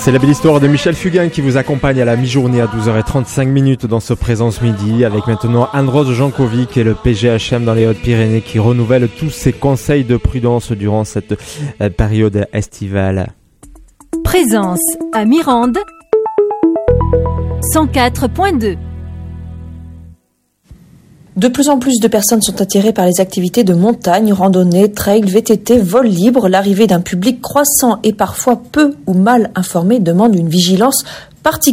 C'est la belle histoire de Michel Fugain qui vous accompagne à la mi-journée à 12h35 dans ce Présence Midi, avec maintenant Anne-Rose Jankovic et le PGHM dans les Hautes-Pyrénées qui renouvelle tous ses conseils de prudence durant cette période estivale. Présence à Mirande 104.2. De plus en plus de personnes sont attirées par les activités de montagne, randonnée, trail, VTT, vol libre. L'arrivée d'un public croissant et parfois peu ou mal informé demande une vigilance particulière.